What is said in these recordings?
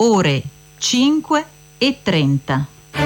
ore 5:30.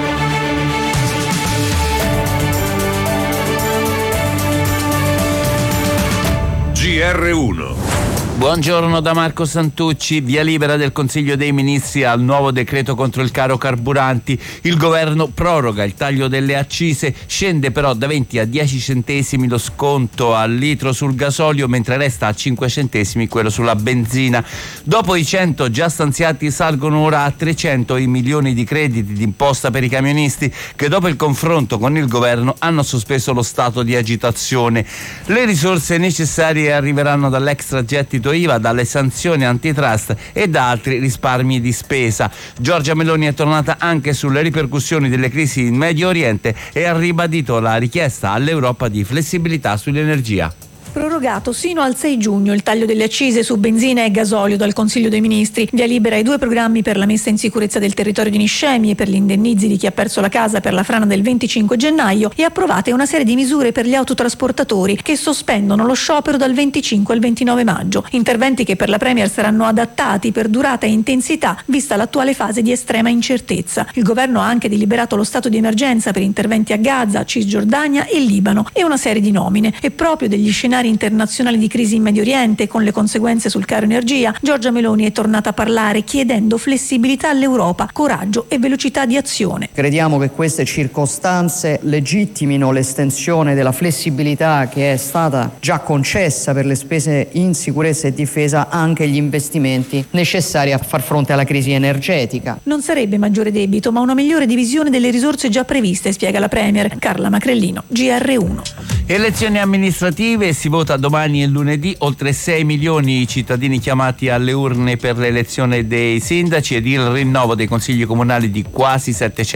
GR1. Buongiorno da Marco Santucci. Via libera del Consiglio dei Ministri al nuovo decreto contro il caro carburanti. Il governo proroga il taglio delle accise, scende però da 20 a 10 centesimi lo sconto al litro sul gasolio, mentre resta a 5 centesimi quello sulla benzina. Dopo i 100 già stanziati, salgono ora a 300 i milioni di crediti d'imposta per i camionisti che dopo il confronto con il governo hanno sospeso lo stato di agitazione. Le risorse necessarie arriveranno dall'extragettito IVA, dalle sanzioni antitrust e da altri risparmi di spesa. Giorgia Meloni è tornata anche sulle ripercussioni delle crisi in Medio Oriente e ha ribadito la richiesta all'Europa di flessibilità sull'energia. Prorogato sino al 6 giugno il taglio delle accise su benzina e gasolio dal Consiglio dei Ministri. Via libera ai 2 programmi per la messa in sicurezza del territorio di Niscemi e per gli indennizi di chi ha perso la casa per la frana del 25 gennaio e approvate una serie di misure per gli autotrasportatori che sospendono lo sciopero dal 25 al 29 maggio. Interventi che per la Premier saranno adattati per durata e intensità vista l'attuale fase di estrema incertezza. Il governo ha anche deliberato lo stato di emergenza per interventi a Gaza, Cisgiordania e Libano e una serie di nomine. E proprio degli scenari internazionali di crisi in Medio Oriente con le conseguenze sul caro energia, Giorgia Meloni è tornata a parlare chiedendo flessibilità all'Europa, coraggio e velocità di azione. Crediamo che queste circostanze legittimino l'estensione della flessibilità che è stata già concessa per le spese in sicurezza e difesa anche agli investimenti necessari a far fronte alla crisi energetica. Non sarebbe maggiore debito, ma una migliore divisione delle risorse già previste, spiega la Premier. Carla Macrellino, GR1. Elezioni amministrative, si vota domani e lunedì, oltre 6 milioni i cittadini chiamati alle urne per l'elezione dei sindaci ed il rinnovo dei consigli comunali di quasi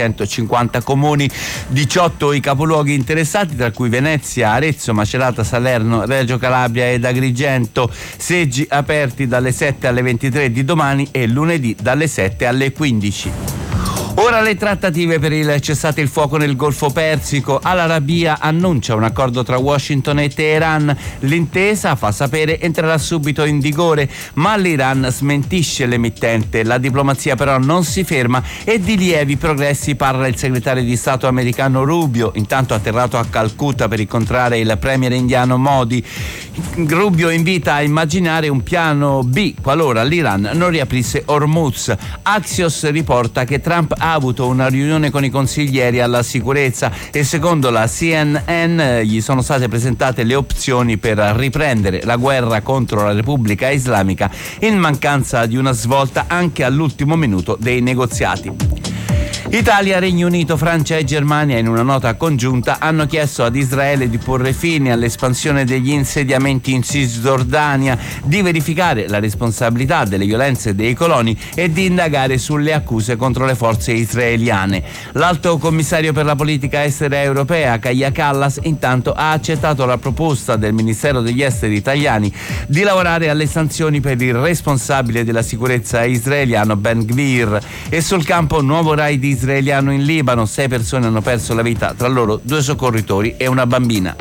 750 comuni, 18 i capoluoghi interessati, tra cui Venezia, Arezzo, Macerata, Salerno, Reggio Calabria ed Agrigento, seggi aperti dalle 7 alle 23 di domani e lunedì dalle 7 alle 15. Ora le trattative per il cessate il fuoco nel Golfo Persico. Al-Arabiya annuncia un accordo tra Washington e Teheran. L'intesa, fa sapere, entrerà subito in vigore, ma l'Iran smentisce l'emittente. La diplomazia però non si ferma e di lievi progressi parla il segretario di Stato americano Rubio, intanto atterrato a Calcutta per incontrare il premier indiano Modi. Rubio invita a immaginare un piano B qualora l'Iran non riaprisse Hormuz. Axios riporta che Trump ha avuto una riunione con i consiglieri alla sicurezza e secondo la CNN gli sono state presentate le opzioni per riprendere la guerra contro la Repubblica Islamica in mancanza di una svolta anche all'ultimo minuto dei negoziati. Italia, Regno Unito, Francia e Germania in una nota congiunta hanno chiesto ad Israele di porre fine all'espansione degli insediamenti in Cisgiordania, di verificare la responsabilità delle violenze dei coloni e di indagare sulle accuse contro le forze israeliane. L'alto commissario per la politica estera europea, Kaja Kallas, intanto ha accettato la proposta del Ministero degli Esteri italiani di lavorare alle sanzioni per il responsabile della sicurezza israeliano Ben Gvir. E sul campo nuovo raid israeliano in Libano, 6 persone hanno perso la vita, tra loro 2 soccorritori e una bambina.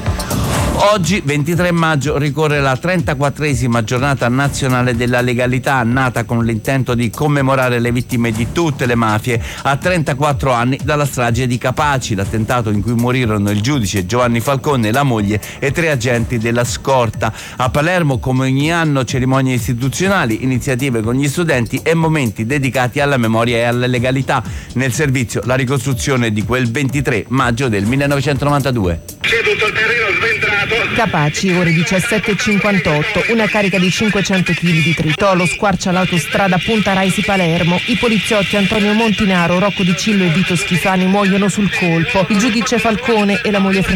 Oggi, 23 maggio, ricorre la 34esima giornata nazionale della legalità, nata con l'intento di commemorare le vittime di tutte le mafie a 34 anni dalla strage di Capaci, l'attentato in cui morirono il giudice Giovanni Falcone, la moglie e 3 agenti della scorta. A Palermo, come ogni anno, cerimonie istituzionali, iniziative con gli studenti e momenti dedicati alla memoria e alla legalità. Nel servizio la ricostruzione di quel 23 maggio del 1992. C'è tutto il terreno sventrato. Capaci, ore 17:58, una carica di 500 kg di tritolo squarcia l'autostrada Punta Raisi Palermo. I poliziotti Antonio Montinaro, Rocco Di Cillo e Vito Schifani muoiono sul colpo. Il giudice Falcone e la moglie